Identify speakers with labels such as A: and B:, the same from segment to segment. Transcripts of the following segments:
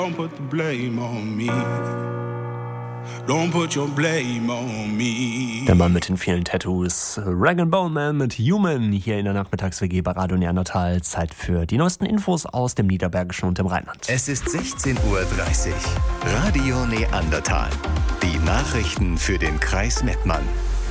A: Don't put the blame on me. Don't put your blame on me.
B: Der Mann mit den vielen Tattoos, Rag & Bone Man mit Human, hier in der Nachmittags-WG bei Radio Neandertal. Zeit für die neuesten Infos aus dem Niederbergischen und dem Rheinland.
C: Es ist 16:30 Uhr. Radio Neandertal. Die Nachrichten für den Kreis Mettmann.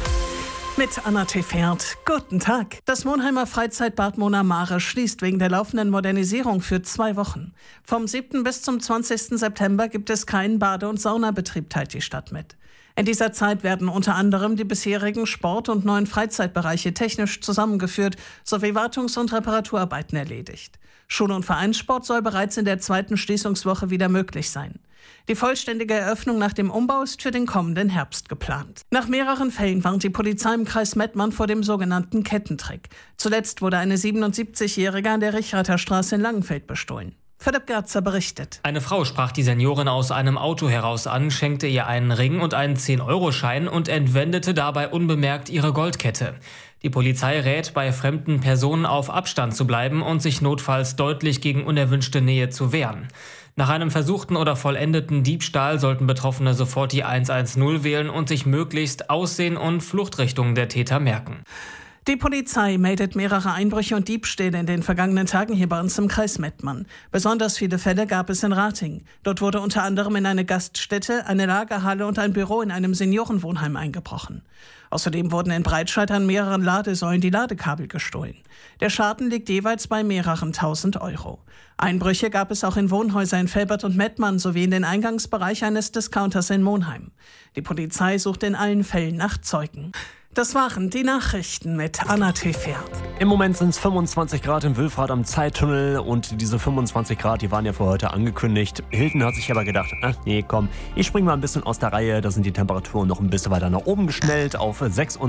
D: Mit Anna Tefert. Guten Tag. Das Monheimer Freizeitbad Mona Mare schließt wegen der laufenden Modernisierung für 2 Wochen. Vom 7. bis zum 20. September gibt es keinen Bade- und Saunabetrieb, teilt die Stadt mit. In dieser Zeit werden unter anderem die bisherigen Sport- und neuen Freizeitbereiche technisch zusammengeführt sowie Wartungs- und Reparaturarbeiten erledigt. Schul- und Vereinssport soll bereits in der 2. Schließungswoche wieder möglich sein. Die vollständige Eröffnung nach dem Umbau ist für den kommenden Herbst geplant. Nach mehreren Fällen warnt die Polizei im Kreis Mettmann vor dem sogenannten Kettentrick. Zuletzt wurde eine 77-Jährige an der Richrather Straße in Langenfeld bestohlen. Philipp Gerzer berichtet.
E: Eine Frau sprach die Seniorin aus einem Auto heraus an, schenkte ihr einen Ring und einen 10-Euro-Schein und entwendete dabei unbemerkt ihre Goldkette. Die Polizei rät, bei fremden Personen auf Abstand zu bleiben und sich notfalls deutlich gegen unerwünschte Nähe zu wehren. Nach einem versuchten oder vollendeten Diebstahl sollten Betroffene sofort die 110 wählen und sich möglichst Aussehen und Fluchtrichtungen der Täter merken.
D: Die Polizei meldet mehrere Einbrüche und Diebstähle in den vergangenen Tagen hier bei uns im Kreis Mettmann. Besonders viele Fälle gab es in Rating. Dort wurde unter anderem in eine Gaststätte, eine Lagerhalle und ein Büro in einem Seniorenwohnheim eingebrochen. Außerdem wurden in Breitscheid an mehreren Ladesäulen die Ladekabel gestohlen. Der Schaden liegt jeweils bei mehreren tausend Euro. Einbrüche gab es auch in Wohnhäuser in Velbert und Mettmann sowie in den Eingangsbereich eines Discounters in Monheim. Die Polizei sucht in allen Fällen nach Zeugen. Das waren die Nachrichten mit Anna Tefert.
B: Im Moment sind es 25 Grad in Wülfrath am Zeittunnel und diese 25 Grad, die waren ja für heute angekündigt. Hilton hat sich aber gedacht, nee, komm, ich springe mal ein bisschen aus der Reihe. Da sind die Temperaturen noch ein bisschen weiter nach oben geschnellt auf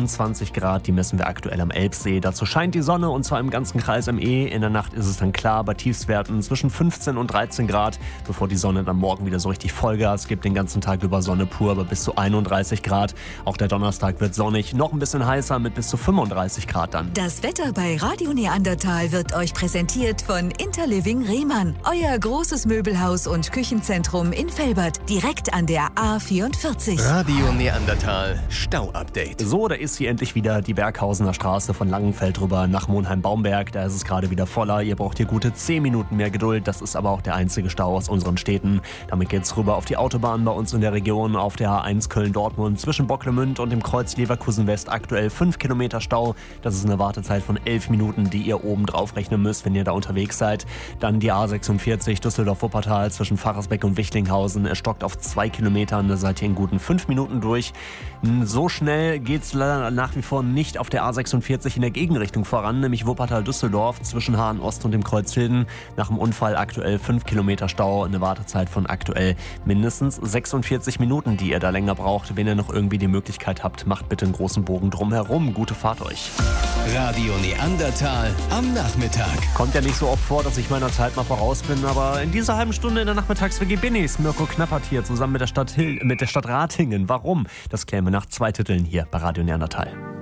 B: 26 Grad. Die messen wir aktuell am Elbsee. Dazu scheint die Sonne und zwar im ganzen Kreis ME. In der Nacht ist es dann klar bei Tiefstwerten zwischen 15 und 13 Grad, bevor die Sonne dann morgen wieder so richtig Vollgas gibt. Den ganzen Tag über Sonne pur, aber bis zu 31 Grad. Auch der Donnerstag wird sonnig, noch ein bisschen heißer mit bis zu 35 Grad dann.
F: Das Wetter bei Radio Neandertal wird euch präsentiert von Interliving Rehmann. Euer großes Möbelhaus und Küchenzentrum in Velbert, direkt an der A44.
C: Radio Neandertal Stau-Update.
B: So, da ist sie endlich wieder, die Berghausener Straße von Langenfeld rüber nach Monheim-Baumberg. Da ist es gerade wieder voller. Ihr braucht hier gute 10 Minuten mehr Geduld. Das ist aber auch der einzige Stau aus unseren Städten. Damit geht's rüber auf die Autobahn bei uns in der Region, auf der A1 Köln-Dortmund zwischen Bocklemünd und dem Kreuz Leverkusen-West. Aktuell 5 Kilometer Stau. Das ist eine Wartezeit von 11 Minuten, die ihr oben drauf rechnen müsst, wenn ihr da unterwegs seid. Dann die A46 Düsseldorf-Wuppertal zwischen Pfarrersbeck und Wichlinghausen. Es stockt auf 2 Kilometern. Da seid ihr in guten 5 Minuten durch. So schnell geht es leider nach wie vor nicht auf der A46 in der Gegenrichtung voran, nämlich Wuppertal-Düsseldorf zwischen Hahn-Ost und dem Kreuz Hilden. Nach dem Unfall aktuell 5 Kilometer Stau. Eine Wartezeit von aktuell mindestens 46 Minuten, die ihr da länger braucht. Wenn ihr noch irgendwie die Möglichkeit habt, macht bitte einen großen Bogen drumherum. Gute Fahrt euch.
C: Radio Neandertal am Nachmittag.
B: Kommt ja nicht so oft vor, dass ich meiner Zeit mal voraus bin, aber in dieser halben Stunde in der Nachmittags-WG bin ich's. Mirko Knappert hier zusammen mit der Stadt Ratingen. Warum? Das klären wir nach 2 Titeln hier bei Radio Neandertal.